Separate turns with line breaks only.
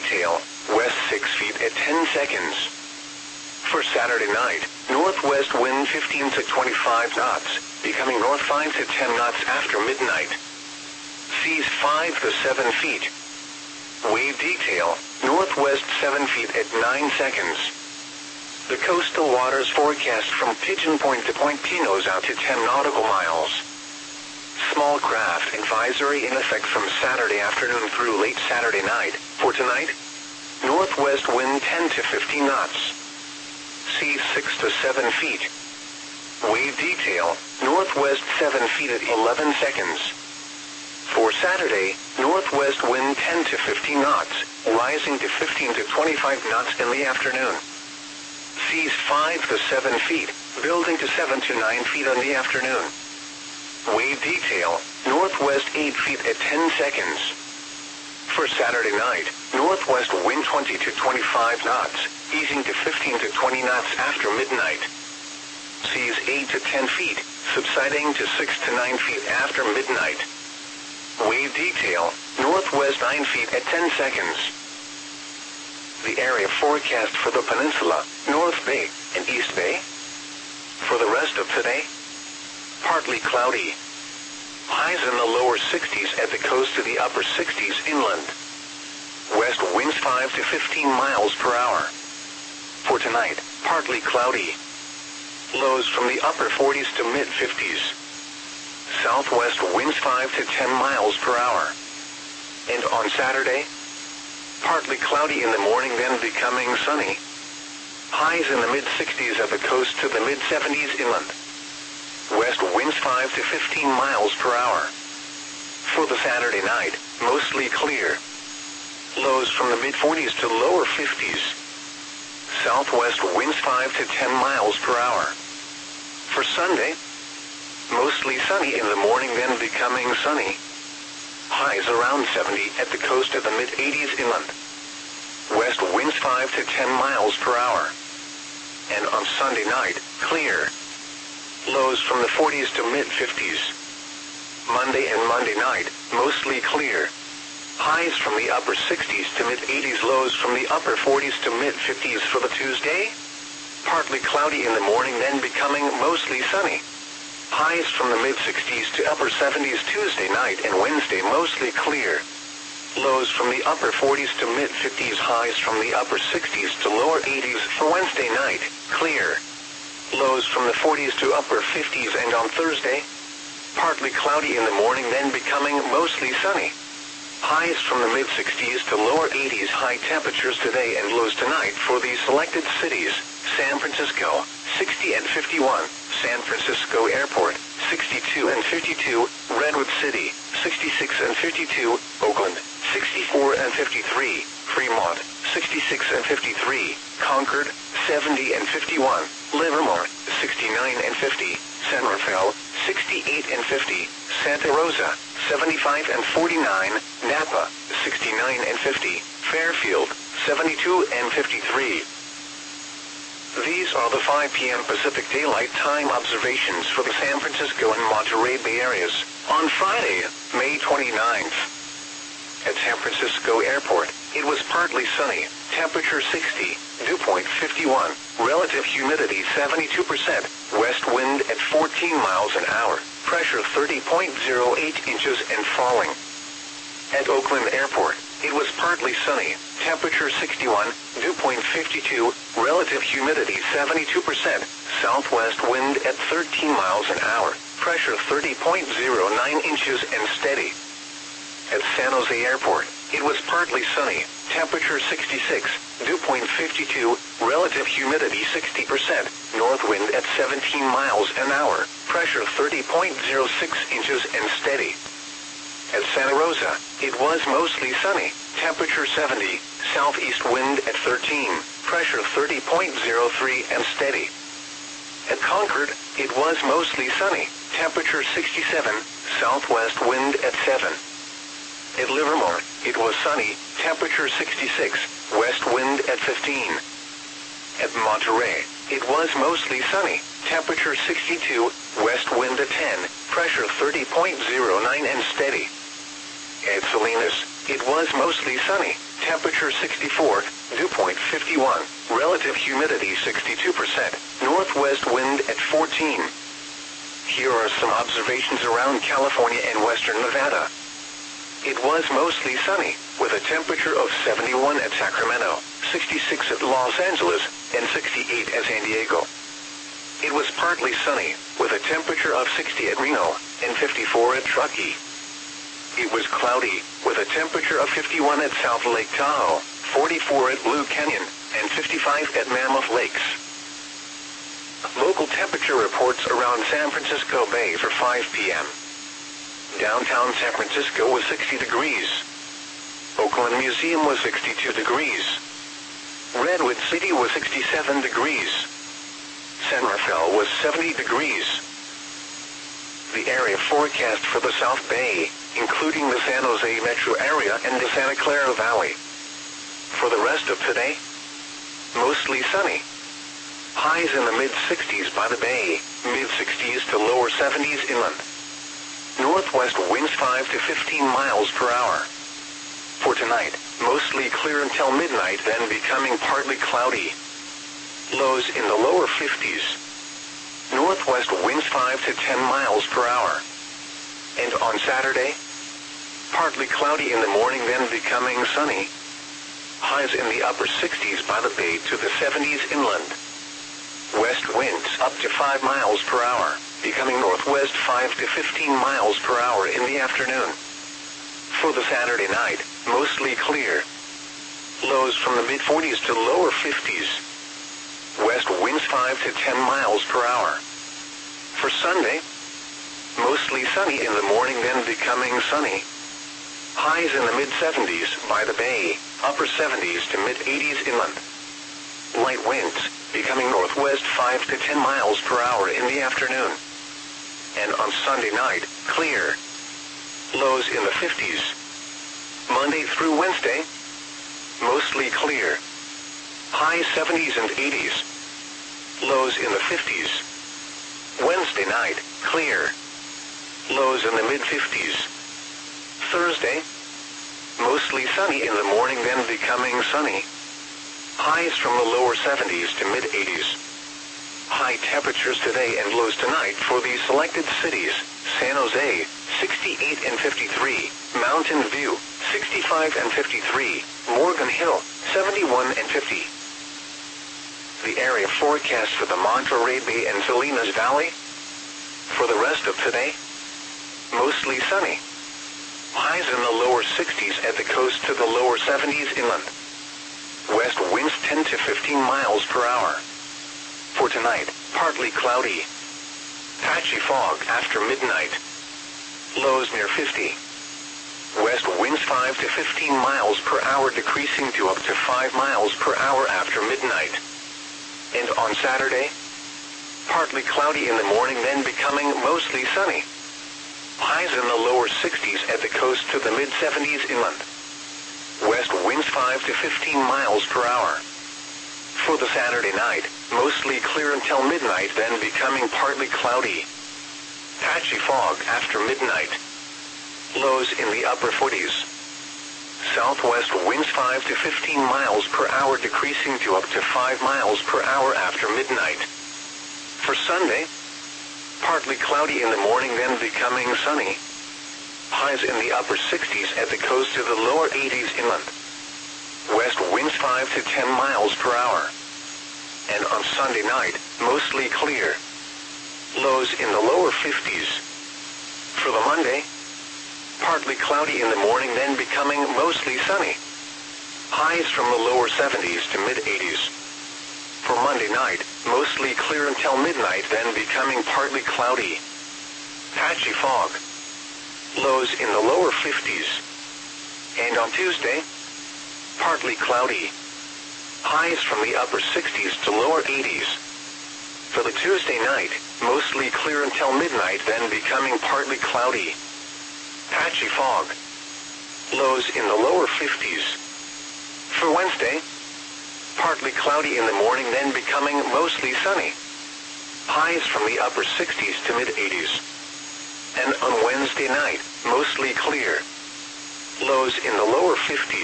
detail, west 6 feet at 10 seconds. For Saturday night, northwest wind 15 to 25 knots, becoming north 5 to 10 knots after midnight. Seas 5 to 7 feet. Wave detail, northwest 7 feet at 9 seconds. The coastal waters forecast from Pigeon Point to Point Pinos out to 10 nautical miles. Small craft advisory in effect from Saturday afternoon through late Saturday night. For tonight, northwest wind 10 to 15 knots. Seas 6 to 7 feet. Wave detail, northwest 7 feet at 11 seconds. For Saturday, northwest wind 10 to 15 knots, rising to 15 to 25 knots in the afternoon. Seas 5 to 7 feet, building to 7 to 9 feet in the afternoon. Wave detail, northwest 8 feet at 10 seconds. For Saturday night, northwest wind 20 to 25 knots, easing to 15 to 20 knots after midnight. Seas 8 to 10 feet, subsiding to 6 to 9 feet after midnight. Wave detail, northwest 9 feet at 10 seconds. The area forecast for the peninsula, North Bay and East Bay. For the rest of today, partly cloudy. Highs in the lower 60s at the coast to the upper 60s inland. West winds 5 to 15 miles per hour. For tonight, partly cloudy. Lows from the upper 40s to mid 50s. Southwest winds 5 to 10 miles per hour. And on Saturday, partly cloudy in the morning, then becoming sunny. Highs in the mid 60s at the coast to the mid 70s inland. West winds 5 to 15 miles per hour. For the Saturday night, mostly clear. Lows from the mid 40s to lower 50s. Southwest winds 5 to 10 miles per hour. For Sunday, mostly sunny in the morning, then becoming sunny. Highs around 70 at the coast of the mid 80s inland. West winds 5 to 10 miles per hour. And on Sunday night, clear. Lows from the 40s to mid 50s. Monday and Monday night, mostly clear. Highs from the upper 60s to mid 80s, lows from the upper 40s to mid 50s for the Tuesday. Partly cloudy in the morning, then becoming mostly sunny. Highs from the mid 60s to upper 70s Tuesday night and Wednesday, mostly clear. Lows from the upper 40s to mid 50s, highs from the upper 60s to lower 80s for Wednesday night, clear. Lows from the 40s to upper 50s, and on Thursday, partly cloudy in the morning, then becoming mostly sunny. Highs from the mid 60s to lower 80s, high temperatures today and lows tonight for the selected cities: San Francisco, 60 and 51, San Francisco Airport, 62 and 52, Redwood City, 66 and 52, Oakland, 64 and 53, Fremont, 66 and 53, Concord, 70 and 51, Livermore, 69 and 50, San Rafael, 68 and 50, Santa Rosa, 75 and 49, Napa, 69 and 50, Fairfield, 72 and 53. These are the 5 p.m. Pacific Daylight Time observations for the San Francisco and Monterey Bay areas on Friday, May 29th. At San Francisco Airport, it was partly sunny, temperature 60, dew point 51, relative humidity 72%, west wind at 14 miles an hour, pressure 30.08 inches and falling. At Oakland Airport, it was partly sunny, temperature 61, dew point 52, relative humidity 72%, southwest wind at 13 miles an hour, pressure 30.09 inches and steady. At San Jose Airport, it was partly sunny, temperature 66, dew point 52, relative humidity 60%, north wind at 17 miles an hour, pressure 30.06 inches and steady. At Santa Rosa, it was mostly sunny, temperature 70, southeast wind at 13, pressure 30.03 and steady. At Concord, it was mostly sunny, temperature 67, southwest wind at 7. At Livermore, it was sunny, temperature 66, west wind at 15. At Monterey, it was mostly sunny, temperature 62, west wind at 10, pressure 30.09 and steady. At Salinas, it was mostly sunny, temperature 64, dew point 51, relative humidity 62%, northwest wind at 14. Here are some observations around California and western Nevada. It was mostly sunny, with a temperature of 71 at Sacramento, 66 at Los Angeles, and 68 at San Diego. It was partly sunny, with a temperature of 60 at Reno, and 54 at Truckee. It was cloudy, with a temperature of 51 at South Lake Tahoe, 44 at Blue Canyon, and 55 at Mammoth Lakes. Local temperature reports around San Francisco Bay for 5 p.m. Downtown San Francisco was 60 degrees. Oakland Museum was 62 degrees. Redwood City was 67 degrees. San Rafael was 70 degrees. The area forecast for the South Bay, including the San Jose metro area and the Santa Clara Valley. For the rest of today, mostly sunny. Highs in the mid-60s by the bay, mid-60s to lower 70s inland. Northwest winds 5 to 15 miles per hour. For tonight, mostly clear until midnight, then becoming partly cloudy. Lows in the lower 50s. Northwest winds 5 to 10 miles per hour. And on Saturday, partly cloudy in the morning, then becoming sunny. Highs in the upper 60s by the bay to the 70s inland. West winds up to 5 miles per hour, becoming northwest 5 to 15 miles per hour in the afternoon. For the Saturday night, mostly clear. Lows from the mid-40s to lower 50s. West winds 5 to 10 miles per hour. For Sunday, mostly sunny in the morning, then becoming sunny. Highs in the mid-70s by the bay, upper 70s to mid-80s inland. Light winds, becoming northwest 5 to 10 miles per hour in the afternoon. And on Sunday night, clear. Lows in the 50s. Monday through Wednesday, mostly clear. High 70s and 80s. Lows in the 50s. Wednesday night, clear. Lows in the mid-50s. Thursday, mostly sunny in the morning, then becoming sunny. Highs from the lower 70s to mid-80s. High temperatures today and lows tonight for these selected cities: San Jose, 68 and 53, Mountain View, 65 and 53, Morgan Hill, 71 and 50. The area forecast for the Monterey Bay and Salinas Valley. For the rest of today, mostly sunny. Highs in the lower 60s at the coast to the lower 70s inland. West winds 10 to 15 miles per hour. For tonight, partly cloudy. Patchy fog after midnight. Lows near 50. West winds 5 to 15 miles per hour, decreasing to up to 5 miles per hour after midnight. And on Saturday, partly cloudy in the morning, then becoming mostly sunny. Highs in the lower 60s at the coast to the mid-70s inland. West winds 5 to 15 miles per hour. For the Saturday night, mostly clear until midnight, then becoming partly cloudy. Patchy fog after midnight. Lows in the upper 40s. Southwest winds 5 to 15 miles per hour, decreasing to up to 5 miles per hour after midnight. For Sunday, partly cloudy in the morning, then becoming sunny. Highs in the upper 60s at the coast to the lower 80s inland. West winds 5 to 10 miles per hour. And on Sunday night, mostly clear. Lows in the lower 50s. For the Monday, partly cloudy in the morning, then becoming mostly sunny. Highs from the lower 70s to mid-80s. For Monday night, mostly clear until midnight, then becoming partly cloudy. Patchy fog. Lows in the lower 50s. And on Tuesday, partly cloudy. Highs from the upper 60s to lower 80s. For the Tuesday night, mostly clear until midnight, then becoming partly cloudy. Patchy fog. Lows in the lower 50s. For Wednesday, partly cloudy in the morning, then becoming mostly sunny. Highs from the upper 60s to mid-80s. And on Wednesday night, mostly clear. Lows in the lower 50s.